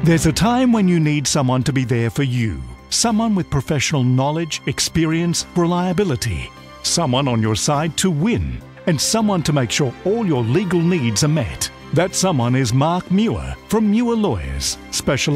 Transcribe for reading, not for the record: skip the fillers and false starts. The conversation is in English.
There's a time when you need someone to be there for you. Someone with professional knowledge, experience, reliability. Someone on your side to win. And someone to make sure all your legal needs are met. That someone is Mark Muir from Muir Lawyers, specialising